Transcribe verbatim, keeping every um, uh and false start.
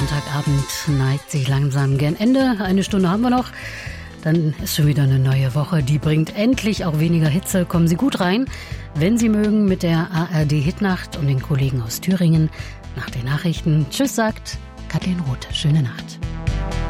Sonntagabend neigt sich langsam gern Ende. Eine Stunde haben wir noch. Dann ist schon wieder eine neue Woche. Die bringt endlich auch weniger Hitze. Kommen Sie gut rein, wenn Sie mögen, mit der A R D-Hitnacht und den Kollegen aus Thüringen. Nach den Nachrichten. Tschüss, sagt Kathleen Roth. Schöne Nacht.